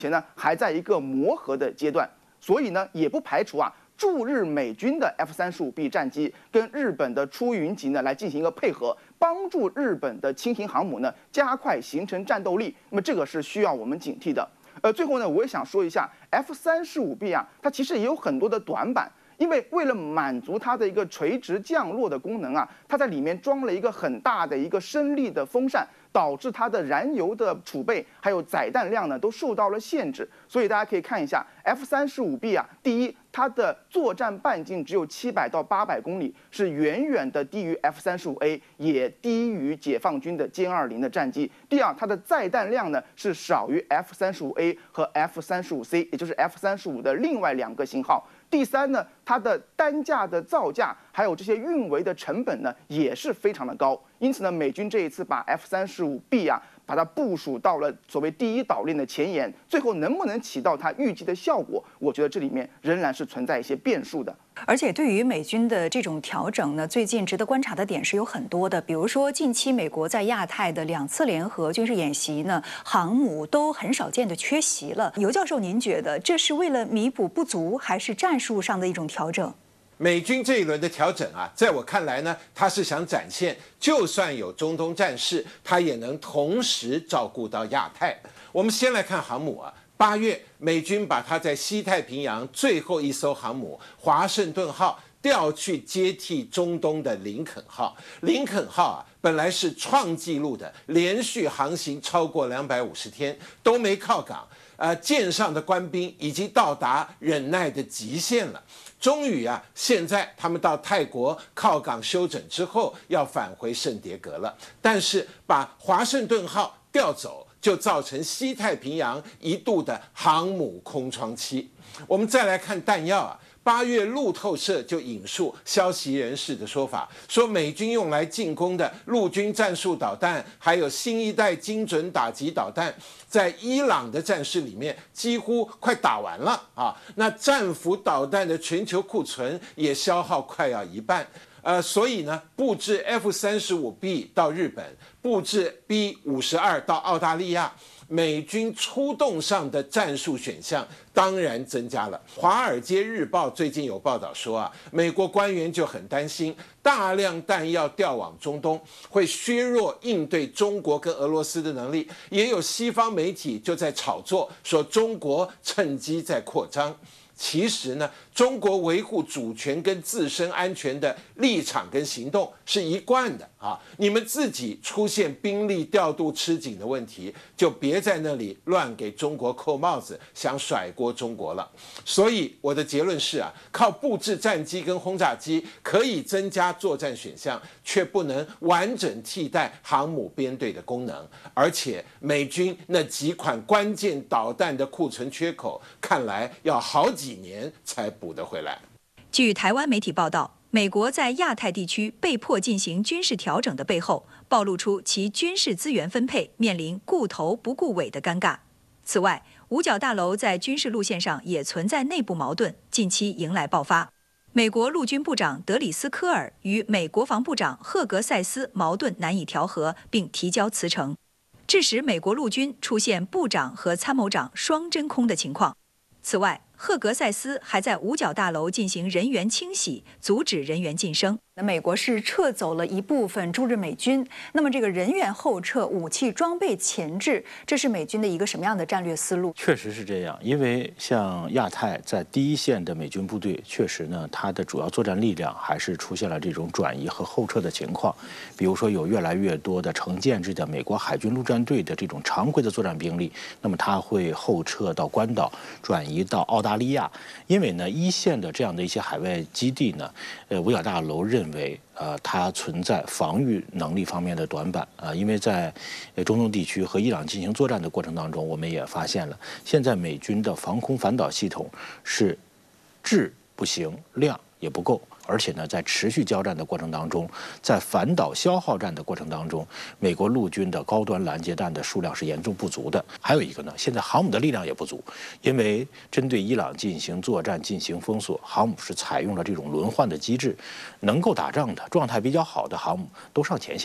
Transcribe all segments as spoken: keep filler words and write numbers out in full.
前呢还在一个磨合的阶段，所以呢也不排除啊驻日美军的 F 三十五 B 战机跟日本的出云级呢来进行一个配合，帮助日本的轻型航母呢加快形成战斗力。那么这个是需要我们警惕的。呃，最后呢，我也想说一下 F 三十五 B 啊，它其实也有很多的短板。因为为了满足它的一个垂直降落的功能啊，它在里面装了一个很大的一个升力的风扇，导致它的燃油的储备还有载弹量呢都受到了限制。所以大家可以看一下 F 三十五 B 啊，第一，它的作战半径只有七百到八百公里，是远远的低于 F 三十五 A， 也低于解放军的歼二零的战机。第二，它的载弹量呢是少于 F 三十五 A 和 F 三十五 C， 也就是 F 三十五的另外两个型号。第三呢，它的单价的造价还有这些运维的成本呢，也是非常的高。因此呢，美军这一次把 F 三十五 B 啊，把它部署到了所谓第一岛链的前沿，最后能不能起到它预计的效果，我觉得这里面仍然是存在一些变数的。 而且对于美军的这种调整呢，最近值得观察的点是有很多的，比如说近期美国在亚太的两次联合军事演习呢，航母都很少见的缺席了。尤教授，您觉得这是为了弥补不足，还是战术上的一种调整？ 美军这一轮的调整啊，在我看来呢，他是想展现，就算有中东战事，他也能同时照顾到亚太。我们先来看航母啊。八月，美军把它在西太平洋最后一艘航母华盛顿号调去接替中东的林肯号。林肯号啊，本来是创纪录的，连续航行超过两百五十天都没靠港，呃，舰上的官兵已经到达忍耐的极限了。终于啊，现在他们到泰国靠港休整之后，要返回圣迭戈了。但是把华盛顿号调走，就造成西太平洋一度的航母空窗期。我们再来看弹药啊，八月路透社就引述消息人士的说法，说美军用来进攻的陆军战术导弹，还有新一代精准打击导弹，在伊朗的战事里面几乎快打完了啊。那战斧导弹的全球库存也消耗快要一半。呃，所以呢，布置 F 三十五 B 到日本，布置 B 五十二到澳大利亚，美军出动上的战术选项当然增加了。《华尔街日报》最近有报道说啊，美国官员就很担心，大量弹药调往中东会削弱应对中国跟俄罗斯的能力。也有西方媒体就在炒作，说中国趁机在扩张。其实呢，中国维护主权跟自身安全的立场跟行动是一贯的啊。你们自己出现兵力调度吃紧的问题，就别在那里乱给中国扣帽子，想甩锅中国了。所以我的结论是啊，靠布置战机跟轰炸机可以增加作战选项，却不能完整替代航母编队的功能。而且美军那几款关键导弹的库存缺口，看来要好几几年才补得回来。 据台湾媒体报道，美国在亚太地区被迫进行军事调整的背后，暴露出其军事资源分配面临顾头不顾尾的尴尬。此外，五角大楼在军事路线上也存在内部矛盾，近期迎来爆发。美国陆军部长德里斯科尔与美国防部长赫格塞斯矛盾难以调和，并提交辞呈，致使美国陆军出现部长和参谋长双真空的情况。此外，赫格塞斯还在五角大楼进行人员清洗，阻止人员晋升。那美国是撤走了一部分驻日美军，那么这个人员后撤，武器装备前置，这是美军的一个什么样的战略思路？ 确实是这样，因为像亚太在第一线的美军部队，确实呢，它的主要作战力量还是出现了这种转移和后撤的情况。比如说，有越来越多的成建制的美国海军陆战队的这种常规的作战兵力，那么它会后撤到关岛，转移到澳大利亚。因为呢，一线的这样的一些海外基地呢，呃，五角大楼认为，呃，它存在防御能力方面的短板啊、呃，因为在中东地区和伊朗进行作战的过程当中，我们也发现了，现在美军的防空反导系统是质不行，量也不够。而且呢，在持续交战的过程当中，在反导消耗战的过程当中，美国陆军的高端拦截弹的数量是严重不足的。还有一个呢，现在航母的力量也不足，因为针对伊朗进行作战、进行封锁，航母是采用了这种轮换的机制，能够打仗的、状态比较好的航母都上前线了。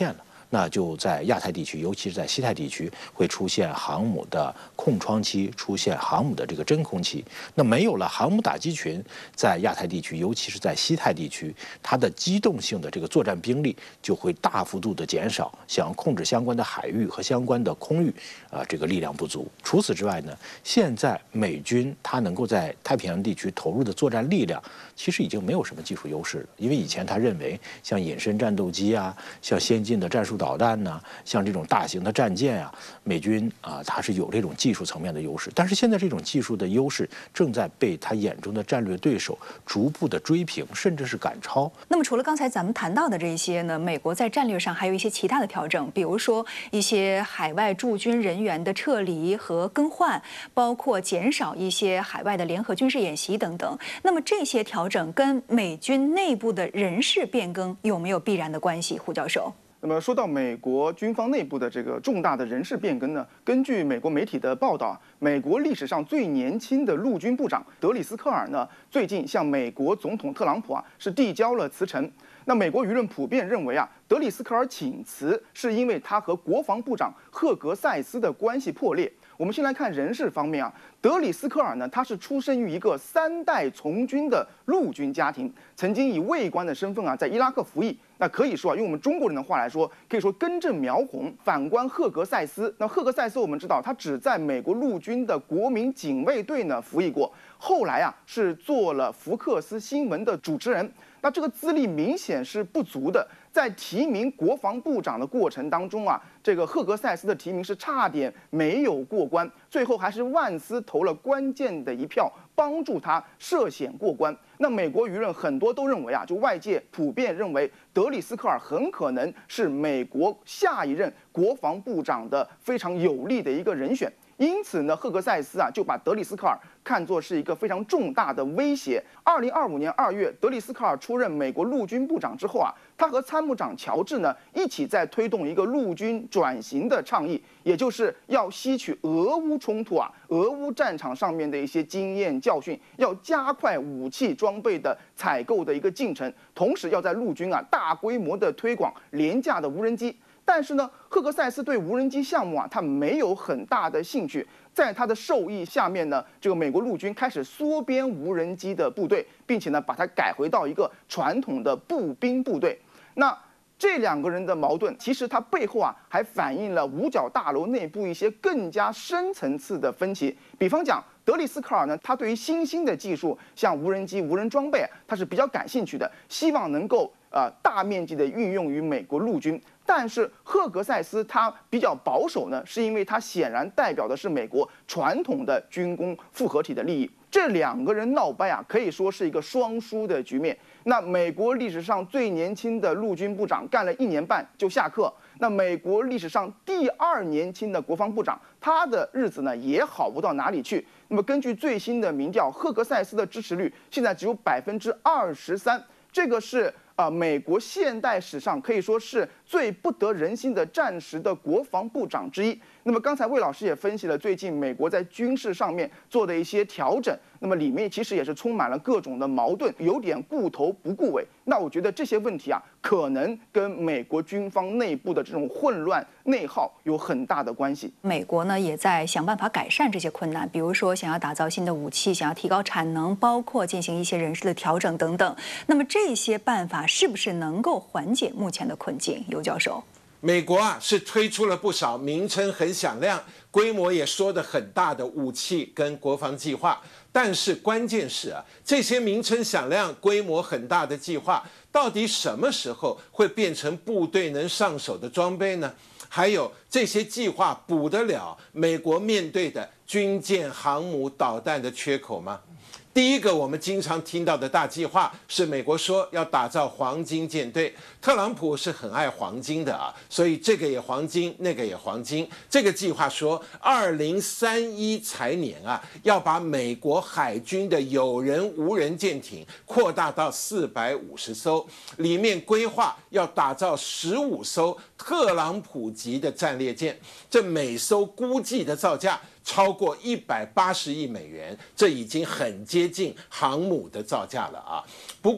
那就在亚太地区，尤其是在西太地区，会出现航母的空窗期，出现航母的这个真空期。那没有了航母打击群，在亚太地区，尤其是在西太地区，它的机动性的这个作战兵力就会大幅度的减少，想要控制相关的海域和相关的空域，啊、呃，这个力量不足。除此之外呢，现在美军它能够在太平洋地区投入的作战力量，其实已经没有什么技术优势了，因为以前他认为像隐身战斗机啊，像先进的战术导弹呐、啊，像这种大型的战舰啊，美军啊它是有这种技术层面的优势。但是现在这种技术的优势正在被他眼中的战略对手逐步的追平，甚至是赶超。 那么除了刚才咱们谈到的这些呢，美国在战略上还有一些其他的调整，比如说一些海外驻军人员的撤离和更换，包括减少一些海外的联合军事演习等等。那么这些调整跟美军内部的人事变更有没有必然的关系？胡教授。 那么说到美国军方内部的这个重大的人事变更呢，根据美国媒体的报道，美国历史上最年轻的陆军部长德里斯科尔呢，最近向美国总统特朗普啊是递交了辞呈。那美国舆论普遍认为啊，德里斯科尔请辞是因为他和国防部长赫格塞斯的关系破裂。我们先来看人事方面啊，德里斯科尔呢，他是出生于一个三代从军的陆军家庭，曾经以尉官的身份啊在伊拉克服役。那可以说啊，用我们中国人的话来说，可以说根正苗红。反观赫格塞斯，那赫格塞斯我们知道，他只在美国陆军的国民警卫队呢服役过，后来啊是做了福克斯新闻的主持人。那这个资历明显是不足的，在提名国防部长的过程当中啊，这个赫格塞斯的提名是差点没有过关，最后还是万斯投了关键的一票，帮助他涉险过关。那美国舆论很多都认为啊，就外界普遍认为德里斯科尔很可能是美国下一任国防部长的非常有力的一个人选。因此呢，赫格塞斯啊就把德里斯科尔看作是一个非常重大的威胁。二零二五年二月，德里斯科尔出任美国陆军部长之后啊，他和参谋长乔治呢一起在推动一个陆军转型的倡议，也就是要吸取俄乌冲突啊、俄乌战场上面的一些经验教训，要加快武器装备的采购的一个进程，同时要在陆军啊大规模的推广廉价的无人机。但是呢，赫格塞斯对无人机项目啊，他没有很大的兴趣。在他的授意下面呢，这个美国陆军开始缩编无人机的部队，并且呢，把它改回到一个传统的步兵部队。那这两个人的矛盾，其实它背后啊，还反映了五角大楼内部一些更加深层次的分歧。比方讲，德里斯科尔呢，他对于新兴的技术，像无人机、无人装备，他是比较感兴趣的，希望能够呃大面积的运用于美国陆军。但是赫格塞斯他比较保守呢，是因为他显然代表的是美国传统的军工复合体的利益。这两个人闹掰啊，可以说是一个双输的局面。那美国历史上最年轻的陆军部长干了一年半就下课，那美国历史上第二年轻的国防部长，他的日子呢也好不到哪里去。那么根据最新的民调，赫格塞斯的支持率现在只有百分之二十三，这个是啊、呃，美国现代史上可以说是最不得人心的战时的国防部长之一。那么刚才魏老师也分析了最近美国在军事上面做的一些调整，那么里面其实也是充满了各种的矛盾，有点顾头不顾尾。那我觉得这些问题啊，可能跟美国军方内部的这种混乱内耗有很大的关系。 美国呢也在想办法改善这些困难，比如说想要打造新的武器，想要提高产能，包括进行一些人事的调整等等。那么这些办法是不是能够缓解目前的困境？尤教授。 美国啊是推出了不少名称很响亮、规模也说得很大的武器跟国防计划，但是关键是啊，这些名称响亮、规模很大的计划，到底什么时候会变成部队能上手的装备呢？还有这些计划补得了美国面对的军舰、航母、导弹的缺口吗？第一个我们经常听到的大计划是美国说要打造黄金舰队，特朗普是很爱黄金的啊，所以这个也黄金，那个也黄金。这个计划说，二零三一财年啊，要把美国海军的有人无人舰艇扩大到四百五十艘，里面规划要打造十五艘特朗普级的战列舰，这每艘估计的造价超过一百八十亿美元，这已经很接近航母的造价了啊。不过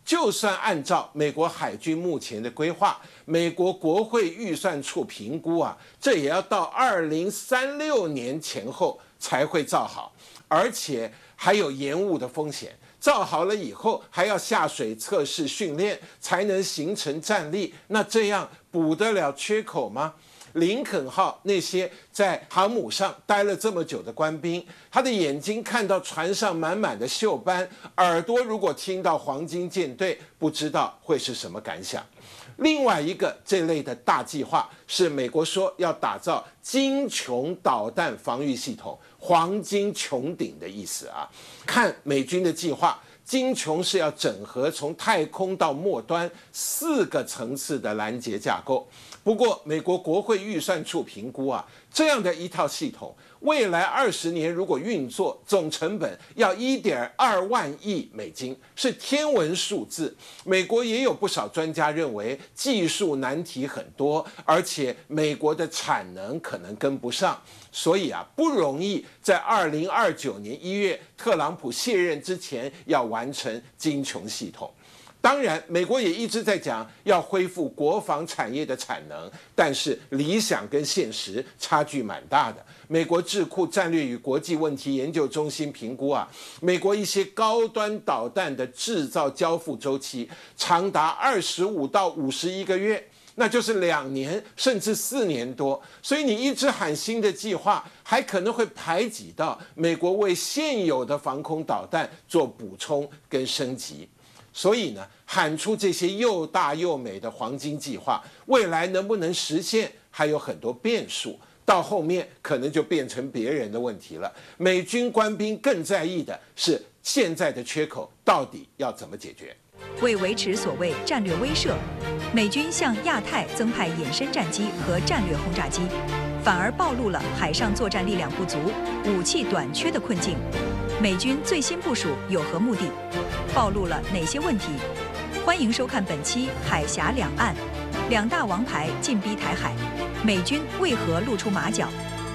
就算按照美国海军目前的规划，美国国会预算处评估啊，这也要到二零三六年前后才会造好，而且还有延误的风险。造好了以后，还要下水测试训练，才能形成战力。那这样补得了缺口吗？林肯号那些在航母上待了这么久的官兵，他的眼睛看到船上满满的锈斑，耳朵如果听到黄金舰队，不知道会是什么感想。另外一个这类的大计划是美国说要打造金穹导弹防御系统，黄金穹顶的意思啊。看美军的计划，金穹是要整合从太空到末端四个层次的拦截架构。不过，美国国会预算处评估啊，这样的一套系统，未来二十年如果运作，总成本要一点二万亿美金，是天文数字。美国也有不少专家认为，技术难题很多，而且美国的产能可能跟不上，所以啊，不容易在二零二九年一月特朗普卸任之前要完成金穹系统。当然，美国也一直在讲要恢复国防产业的产能，但是理想跟现实差距蛮大的。美国智库战略与国际问题研究中心评估啊，美国一些高端导弹的制造交付周期长达二十五到五十一个月，那就是两年甚至四年多。所以你一直喊新的计划，还可能会排挤到美国为现有的防空导弹做补充跟升级。所以呢，喊出这些又大又美的黄金计划，未来能不能实现还有很多变数，到后面可能就变成别人的问题了。美军官兵更在意的是现在的缺口到底要怎么解决。 为维持所谓战略威慑，美军向亚太增派隐身战机和战略轰炸机，反而暴露了海上作战力量不足、武器短缺的困境。美军最新部署有何目的？暴露了哪些问题？欢迎收看本期《海峡两岸》，两大王牌进逼台海，美军为何露出马脚？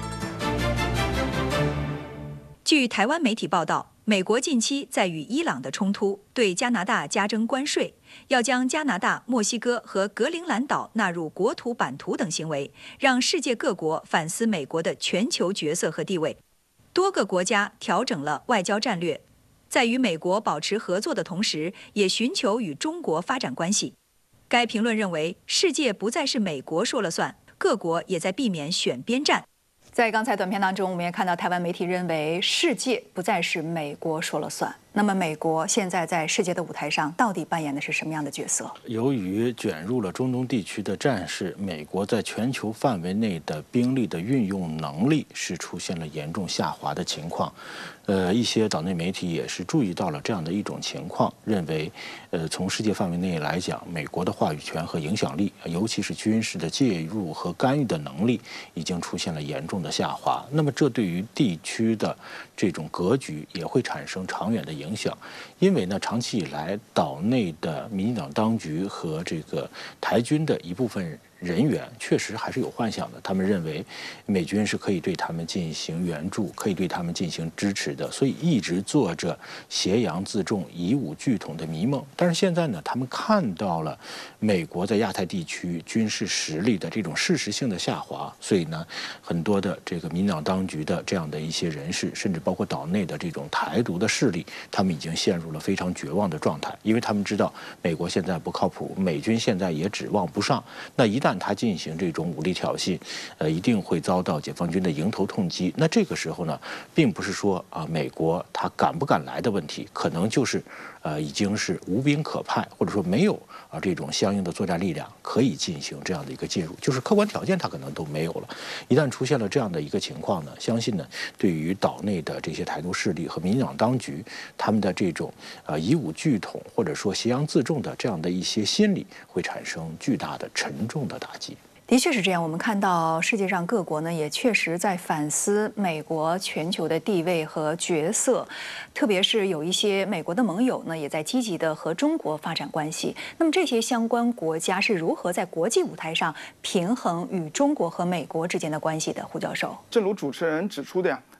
据台湾媒体报道，美国近期在与伊朗的冲突对加拿大加征关税，要将加拿大、墨西哥和格陵兰岛纳入国土版图等行为，让世界各国反思美国的全球角色和地位。多个国家调整了外交战略，在与美国保持合作的同时，也寻求与中国发展关系。该评论认为，世界不再是美国说了算，各国也在避免选边站。在刚才短片当中，我们也看到台湾媒体认为，世界不再是美国说了算。那么，美国现在在世界的舞台上到底扮演的是什么样的角色？ 由于卷入了中东地区的战事，美国在全球范围内的兵力的运用能力是出现了严重下滑的情况。呃，一些岛内媒体也是注意到了这样的一种情况，认为，呃，从世界范围内来讲，美国的话语权和影响力，尤其是军事的介入和干预的能力，已经出现了严重的下滑。那么，这对于地区的这种格局也会产生长远的影响，因为呢，长期以来，岛内的民进党当局和这个台军的一部分人员确实还是有幻想的，他们认为美军是可以对他们进行援助，可以对他们进行支持的，所以一直做着挟洋自重、以武拒统的迷梦。但是现在呢，他们看到了美国在亚太地区军事实力的这种事实性的下滑，所以呢，很多的这个民进党当局的这样的一些人士，甚至包括岛内的这种台独的势力，他们已经陷入了非常绝望的状态，因为他们知道美国现在不靠谱，美军现在也指望不上，那一旦他进行这种武力挑衅，呃，一定会遭到解放军的迎头痛击。那这个时候呢，并不是说啊、呃，美国他敢不敢来的问题，可能就是呃，已经是无兵可派，或者说没有啊、呃、这种相应的作战力量可以进行这样的一个进入，就是客观条件他可能都没有了。一旦出现了这样的一个情况呢，相信呢，对于岛内的这些台独势力和民进党当局，他们的这种呃以武拒统或者说挟洋自重的这样的一些心理，会产生巨大的沉重的打击。 的确是这样，我们看到世界上各国呢，也确实在反思美国全球的地位和角色，特别是有一些美国的盟友呢，也在积极的和中国发展关系。那么这些相关国家是如何在国际舞台上平衡与中国和美国之间的关系的？胡教授， 正如主持人指出的呀，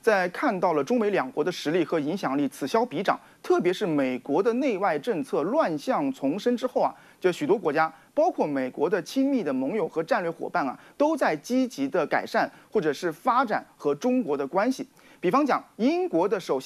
在看到了中美两国的实力和影响力此消彼长，特别是美国的内外政策乱象丛生之后啊，就许多国家，包括美国的亲密的盟友和战略伙伴啊，都在积极的改善或者是发展和中国的关系。比方讲，英国的首相